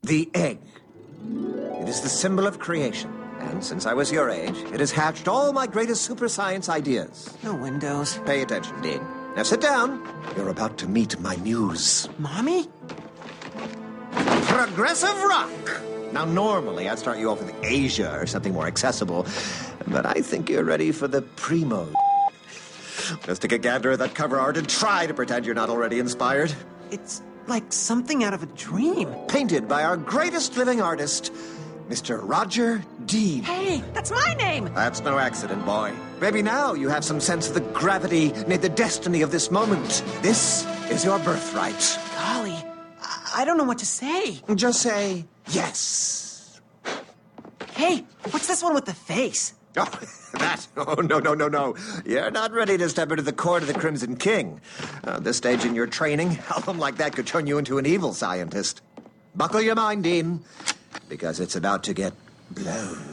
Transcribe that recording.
The egg. It is the symbol of creation. And since I was your age, it has hatched all my greatest super science ideas. No windows. Pay attention, Dean. Now sit down. You're about to meet my muse. Mommy? Progressive rock! Now, normally, I'd start you off with Asia or something more accessible, but I think you're ready for the primo. Just take a gander at that cover art and try to pretend you're not already inspired. It's like something out of a dream. Painted by our greatest living artist, Mr. Roger Dean. Hey, that's my name! That's no accident, boy. Maybe now you have some sense of the gravity, nay, the destiny of this moment. This is your birthright. Golly, I don't know what to say. Just say yes. Hey, what's this one with the face? Oh, that? Oh, no. You're not ready to step into the court of the Crimson King. This stage in your training, an album like that could turn you into an evil scientist. Buckle your mind, Dean, because it's about to get blown.